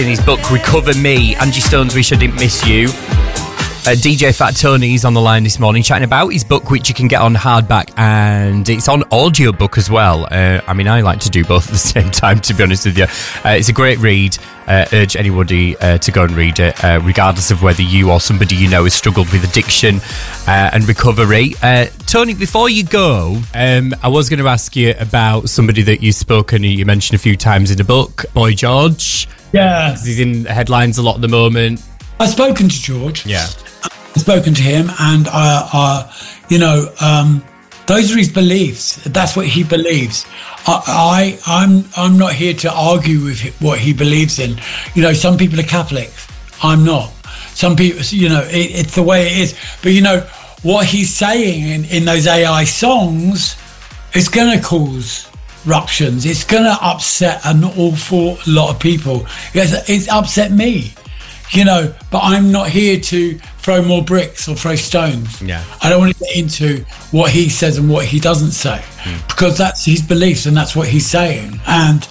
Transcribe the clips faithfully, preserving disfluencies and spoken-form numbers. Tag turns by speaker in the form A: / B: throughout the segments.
A: In his book Recover Me, Angie Stone's Wish I Didn't Miss You. Uh, D J Fat Tony's on the line this morning chatting about his book, which you can get on hardback, and it's on audiobook as well. Uh, I mean, I like to do both at the same time, to be honest with you. Uh, it's a great read. Uh, urge anybody uh, to go and read it, uh, regardless of whether you or somebody you know has struggled with addiction uh, and recovery. Uh, Tony, before you go, um, I was going to ask you about somebody that you've spoken, you mentioned a few times in the book, Boy George.
B: Yeah.
A: He's in headlines a lot at the moment.
B: I've spoken to George.
A: Yeah.
B: I've spoken to him, and, uh, uh, you know, um, those are his beliefs. That's what he believes. I, I, I'm, I'm not here to argue with what he believes in. You know, some people are Catholic. I'm not. Some people, you know, it, it's the way it is. But, you know, what he's saying in, in those A I songs is going to cause ruptions. It's going to upset an awful lot of people. It's, it's upset me, you know, but I'm not here to throw more bricks or throw stones.
A: Yeah.
B: I don't want to get into what he says and what he doesn't say, mm. because that's his beliefs and that's what he's saying. And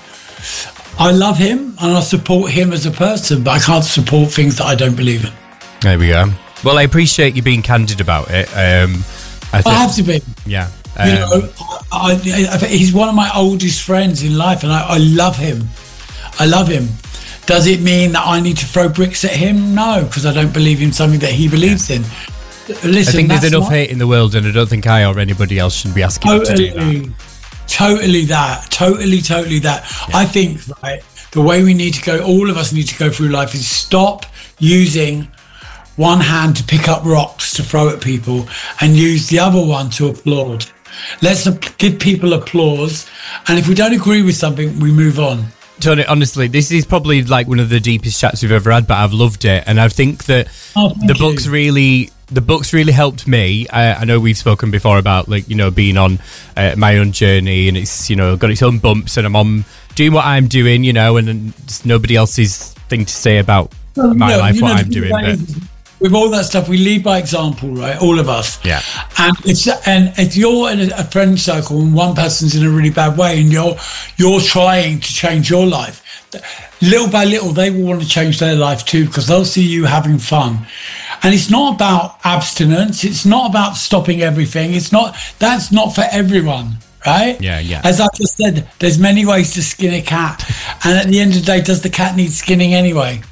B: I love him and I support him as a person, but I can't support things that I don't believe in.
A: There we go. Well, I appreciate you being candid about it. Um, I, think,
B: I have to be.
A: Yeah. Um,
B: you know, I, I, I, he's one of my oldest friends in life, and I, I love him. I love him. Does it mean that I need to throw bricks at him? No, because I don't believe in something that he believes yeah. in. Listen,
A: I think there's enough
B: my...
A: hate in the world, and I don't think I or anybody else should be asking
B: totally,
A: you to do that.
B: Totally that. Totally, totally that. Yeah. I think, right, the way we need to go, all of us need to go through life is stop using one hand to pick up rocks to throw at people and use the other one to applaud. Let's give people applause, and if we don't agree with something, we move on.
A: Tony, honestly, this is probably like one of the deepest chats we've ever had, but I've loved it, and I think that
B: oh,
A: the book's
B: you.
A: really the book's really helped me. I, I know we've spoken before about, like, you know, being on uh, my own journey, and it's, you know, got its own bumps, and I'm on doing what I'm doing, you know, and there's nobody else's thing to say about
B: well,
A: my
B: no,
A: life, what
B: know,
A: I'm doing. But
B: with all that stuff, we lead by example, right? All of us.
A: Yeah.
B: And it's and if you're in a friend circle and one person's in a really bad way, and you're you're trying to change your life, little by little, they will want to change their life too, because they'll see you having fun. And it's not about abstinence. It's not about stopping everything. It's not. That's not for everyone. Right?
A: Yeah, yeah.
B: As I just said, there's many ways to skin a cat. And at the end of the day, does the cat need skinning anyway?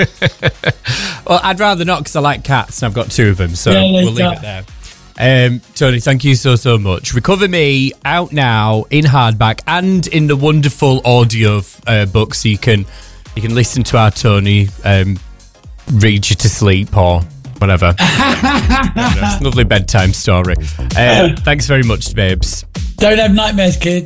A: Well, I'd rather not, because I like cats and I've got two of them. So
B: yeah,
A: we'll leave it there. Um, Tony, thank you so, so much. Recover Me, out now in hardback and in the wonderful audio uh, book, so you can you can listen to our Tony um, read you to sleep or whatever. Lovely bedtime story. Uh, thanks very much, babes.
B: Don't have nightmares, kids.